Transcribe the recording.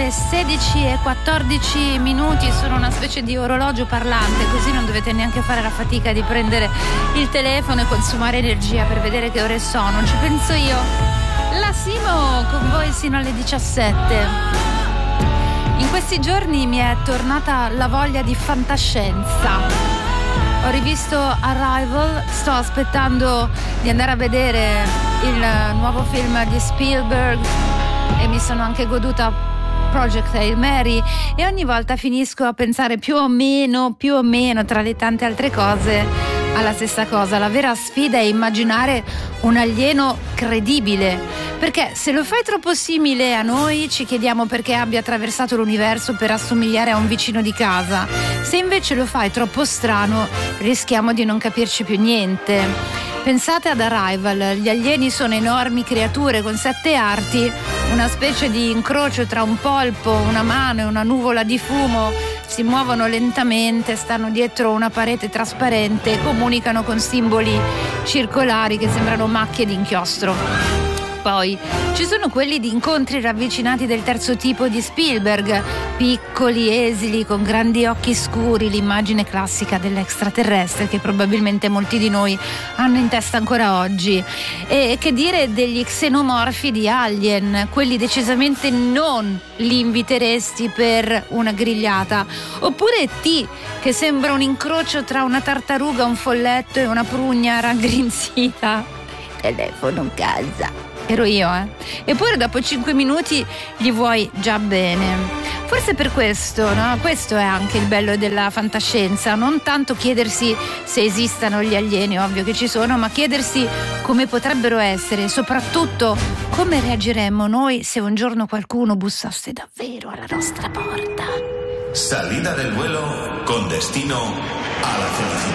le 16:14, sono una specie di orologio parlante, così non dovete neanche fare la fatica di prendere il telefono e consumare energia per vedere che ore sono, ci penso io. La Simo con voi sino alle 17. In questi giorni mi è tornata la voglia di fantascienza. Ho rivisto Arrival, sto aspettando di andare a vedere il nuovo film di Spielberg e mi sono anche goduta Project Hail Mary, e ogni volta finisco a pensare più o meno tra le tante altre cose alla stessa cosa. La vera sfida è immaginare un alieno credibile, perché se lo fai troppo simile a noi ci chiediamo perché abbia attraversato l'universo per assomigliare a un vicino di casa. Se invece lo fai troppo strano rischiamo di non capirci più niente. Pensate ad Arrival, gli alieni sono enormi creature con 7 arti, una specie di incrocio tra un polpo, una mano e una nuvola di fumo. Si muovono lentamente, stanno dietro una parete trasparente e comunicano con simboli circolari che sembrano macchie di inchiostro. Poi ci sono quelli di incontri ravvicinati del terzo tipo di Spielberg, piccoli, esili, con grandi occhi scuri, l'immagine classica dell'extraterrestre che probabilmente molti di noi hanno in testa ancora oggi. E che dire degli xenomorfi di Alien, quelli decisamente non li inviteresti per una grigliata. Oppure T, che sembra un incrocio tra una tartaruga, un folletto e una prugna raggrinzita. Telefono in casa. Ero io, Eppure dopo 5 minuti gli vuoi già bene. Forse per questo, no? Questo è anche il bello della fantascienza. Non tanto chiedersi se esistano gli alieni, ovvio che ci sono, ma chiedersi come potrebbero essere e soprattutto come reagiremmo noi se un giorno qualcuno bussasse davvero alla nostra porta. Salida del vuelo con destino a la felicidad.